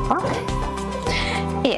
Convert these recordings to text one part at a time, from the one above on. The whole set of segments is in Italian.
qua. E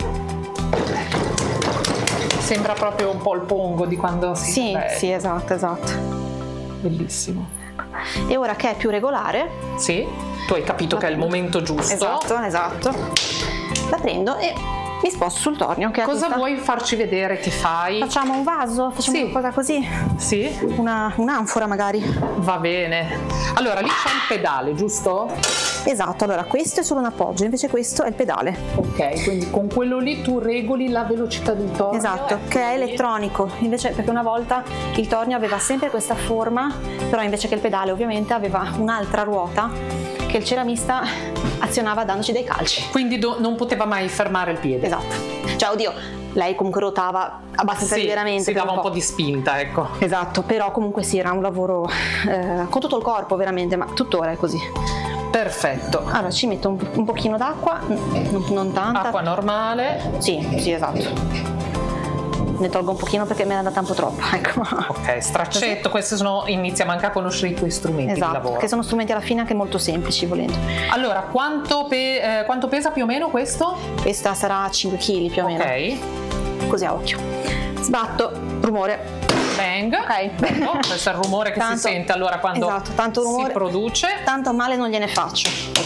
sembra proprio un po' il pongo di quando sì, esatto. Bellissimo. E ora che è più regolare, sì, tu hai capito che è il momento giusto. Esatto. La prendo e mi sposto sul tornio. Cosa vuoi farci vedere che fai? Facciamo un vaso? Facciamo qualcosa così? Sì. Un'anfora magari. Va bene. Allora, lì c'è il pedale, giusto? Esatto, allora questo è solo un appoggio, invece questo è il pedale. Ok, quindi con quello lì tu regoli la velocità del tornio. Esatto, che è elettronico, invece perché una volta il tornio aveva sempre questa forma, però invece che il pedale ovviamente aveva un'altra ruota che il ceramista azionava dandoci dei calci. Quindi non poteva mai fermare il piede. Esatto, cioè oddio, lei comunque ruotava abbastanza liberamente. Si dava un po' di spinta, ecco. Esatto, però comunque sì, era un lavoro con tutto il corpo veramente, ma tuttora è così. Perfetto. Allora ci metto un pochino d'acqua, non tanta. Acqua normale? Sì, esatto. Ne tolgo un pochino perché me ne è andata un po' troppa, ecco. Ok, straccetto, questi iniziamo anche a conoscere i tuoi strumenti di lavoro. Che sono strumenti alla fine anche molto semplici, volendo. Allora, quanto pesa più o meno questo? Questa sarà 5 kg più o meno. Ok. Così a occhio. Sbatto, rumore. Bang. Ok. Questo è il rumore che si sente allora quando tanto rumore, si produce. Tanto male non gliene faccio.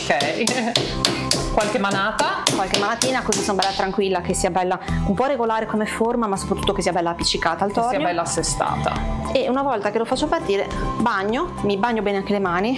Ok. Qualche manatina, così sono bella tranquilla, che sia bella un po' regolare come forma, ma soprattutto che sia bella appiccicata al tornio. Che sia bella assestata. E una volta che lo faccio partire, mi bagno bene anche le mani,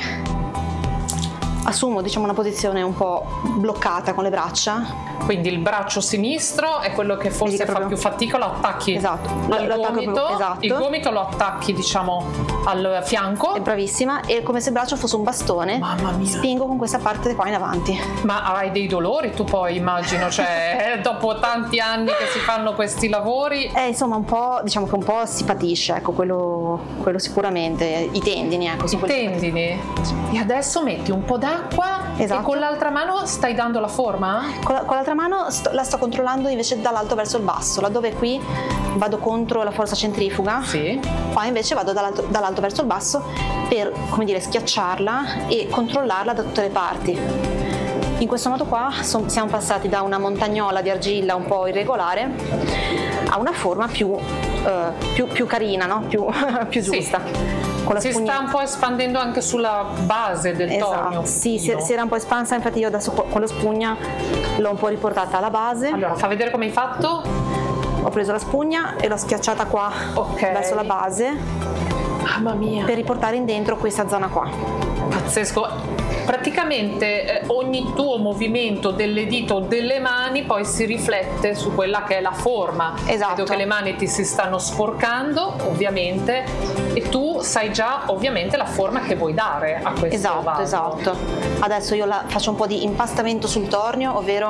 assumo una posizione un po' bloccata con le braccia. Quindi il braccio sinistro è quello che forse fa più fatica, lo attacchi al gomito, esatto. Il gomito lo attacchi al fianco. È bravissima, e come se il braccio fosse un bastone. Mamma mia. Spingo con questa parte qua in avanti. Ma hai dei dolori tu poi, immagino, cioè dopo tanti anni che si fanno questi lavori? Insomma un po', che un po' si patisce, ecco, quello sicuramente, i tendini, ecco. I tendini? E adesso metti un po' d'acqua e con l'altra mano stai dando la forma? Con l'altra mano la sto controllando invece dall'alto verso il basso, laddove qui vado contro la forza centrifuga. Sì. Qua invece vado dall'alto verso il basso per, schiacciarla e controllarla da tutte le parti. In questo modo qua siamo passati da una montagnola di argilla un po' irregolare a una forma più carina, no? più giusta. Si sta un po' espandendo anche sulla base del tornio. Sì, si era un po' espansa, infatti io adesso con la spugna l'ho un po' riportata alla base. Allora, fa vedere come hai fatto? Ho preso la spugna e l'ho schiacciata qua verso la base. Mamma mia. Per riportare in dentro questa zona qua. Pazzesco. Praticamente ogni tuo movimento delle dita o delle mani poi si riflette su quella che è la forma. Esatto. Vedo che le mani ti si stanno sporcando, ovviamente, e tu sai già ovviamente la forma che vuoi dare a questo vaso. Esatto. Adesso io faccio un po' di impastamento sul tornio, ovvero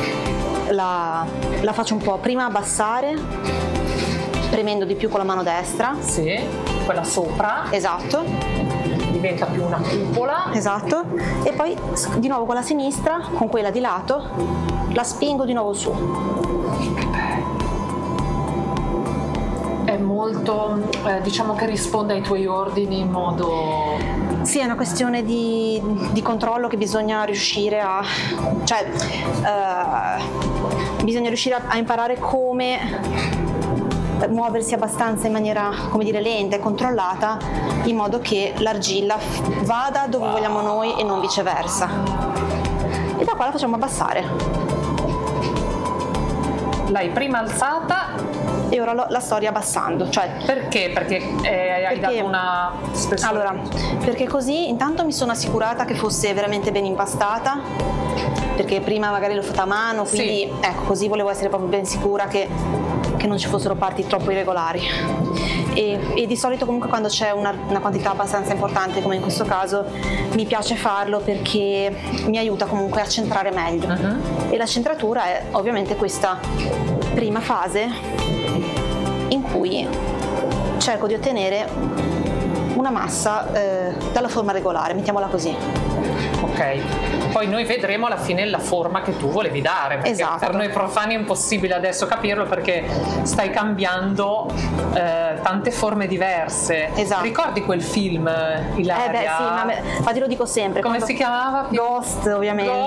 la faccio un po' prima abbassare, premendo di più con la mano destra. Sì, quella sopra. Esatto. Diventa più una cupola. Esatto. E poi di nuovo con la sinistra, con quella di lato, la spingo di nuovo su. È molto, diciamo che risponde ai tuoi ordini in modo... Sì, è una questione di controllo che bisogna riuscire bisogna riuscire a imparare come muoversi abbastanza in maniera, lenta e controllata, in modo che l'argilla vada dove vogliamo noi e non viceversa. E da qua la facciamo abbassare. L'hai prima alzata e ora la sto riabbassando. Perché? Perché hai dato una spessore? Allora, perché così intanto mi sono assicurata che fosse veramente ben impastata, perché prima magari l'ho fatta a mano, quindi ecco, così volevo essere proprio ben sicura che non ci fossero parti troppo irregolari. E di solito comunque quando c'è una quantità abbastanza importante, come in questo caso, mi piace farlo perché mi aiuta comunque a centrare meglio. E la centratura è ovviamente questa prima fase in cui cerco di ottenere una massa dalla forma regolare, mettiamola così. Ok, poi noi vedremo alla fine la forma che tu volevi dare, perché per noi profani è impossibile adesso capirlo, perché stai cambiando tante forme diverse. Esatto. Ricordi quel film, Ilaria? Sì, ma infatti lo dico sempre. Come si chiamava? Ghost, ovviamente.